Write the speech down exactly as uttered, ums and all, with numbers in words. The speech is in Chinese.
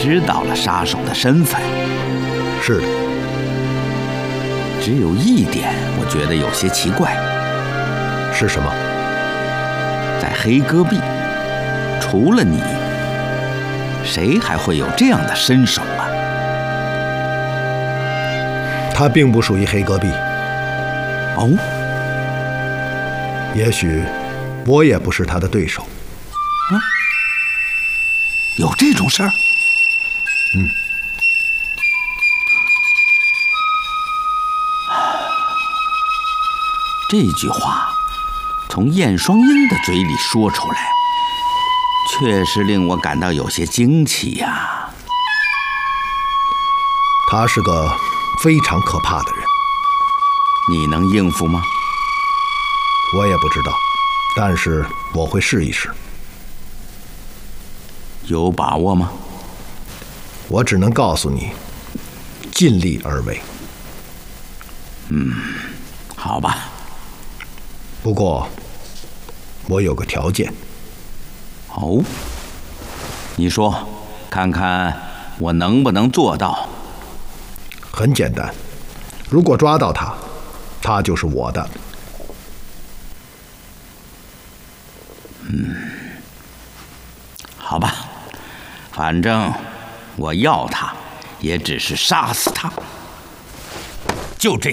知道了杀手的身份。 是的。 只有一点，我觉得有些奇怪。 是什么？ 在黑戈壁，除了你，谁还会有这样的身手啊？ 他并不属于黑戈壁。 哦。 也许我也不是他的对手。 啊？有这种事儿？ 嗯。 这句话从燕双鹰的嘴里说出来，确实令我感到有些惊奇呀。 他是个非常可怕的人。 你能应付吗？ 我也不知道，但是我会试一试。 有把握吗？ 我只能告诉你，尽力而为。 嗯，好吧。 不过，我有个条件。 哦，你说，看看我能不能做到。 很简单，如果抓到他，他就是我的。 嗯，好吧，反正我要他，也只是杀死他，就这样。